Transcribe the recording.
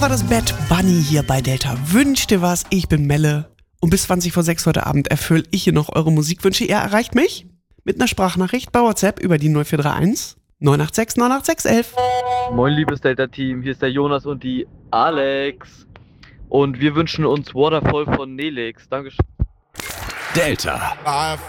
War das Bad Bunny hier bei Delta. Wünscht dir was? Ich bin Melle. Und bis 20 vor 6 heute Abend erfülle ich hier noch eure Musikwünsche. Ihr erreicht mich mit einer Sprachnachricht bei WhatsApp über die 0431 986 98611. Moin liebes Delta-Team, hier ist der Jonas und die Alex. Und wir wünschen uns Waterfall von Nelix. Dankeschön. Delta.